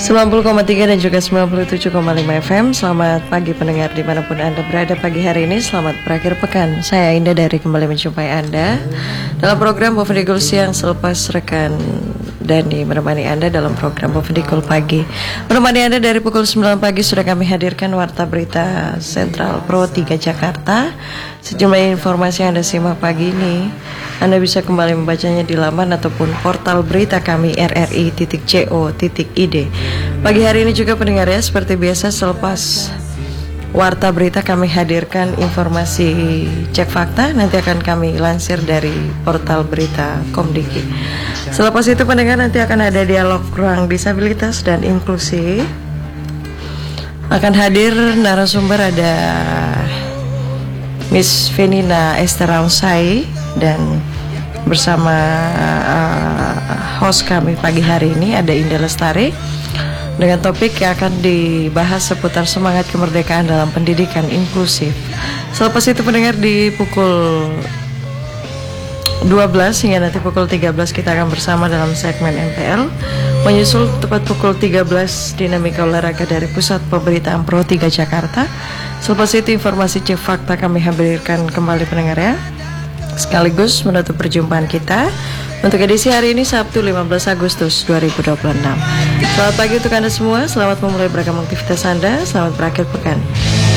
90,3 dan juga 97,5 FM. Selamat pagi pendengar dimanapun Anda berada pagi hari ini. Selamat berakhir pekan. Saya Indah dari kembali menjumpai Anda dalam program Bovendikul Siang selepas rekan Dani menemani Anda dalam program Bovendikul Pagi. Menemani Anda dari pukul 9 pagi sudah kami hadirkan Warta Berita Sentral Pro 3 Jakarta. Sejumlah informasi yang Anda simak pagi ini Anda bisa kembali membacanya di laman ataupun portal berita kami rri.co.id. Pagi hari ini juga pendengar ya, seperti biasa selepas Warta Berita kami hadirkan informasi cek fakta. Nanti akan kami lansir dari portal berita Komdiki. Selepas itu pendengar nanti akan ada dialog ruang disabilitas dan inklusi. Akan hadir narasumber ada Miss Venina Esterausai dan bersama host kami pagi hari ini ada Indah Lestari dengan topik yang akan dibahas seputar semangat kemerdekaan dalam pendidikan inklusif. Selepas itu pendengar di pukul 12 hingga nanti pukul 13 kita akan bersama dalam segmen MPL. Menyusul tepat pukul 13 dinamika olahraga dari Pusat Pemberitaan Pro 3 Jakarta. Selepas itu informasi cek fakta kami hadirkan kembali pendengar ya, sekaligus menutup perjumpaan kita untuk edisi hari ini Sabtu 15 Agustus 2026. Selamat pagi untuk Anda semua, selamat memulai beragam aktivitas Anda, selamat berakhir pekan.